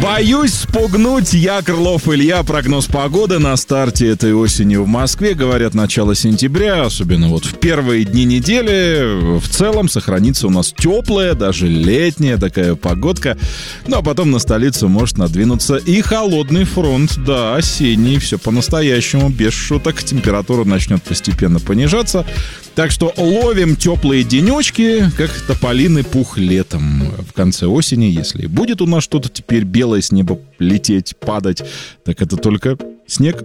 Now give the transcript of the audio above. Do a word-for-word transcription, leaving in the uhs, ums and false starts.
Боюсь спугнуть. Я, Крылов Илья. Прогноз погоды на старте этой осени в Москве. Говорят, начало сентября, особенно вот в первые дни недели, в целом сохранится у нас теплая, даже летняя такая погодка. Ну, а потом на столицу может надвинуться и холодный фронт. Да, осенний, все по-настоящему, без шуток. Температура начнет постепенно понижаться. Так что ловим теплые денечки, как тополиный пух летом. В конце осени, если будет у нас что-то теперь белое с неба лететь, падать, так это только снег.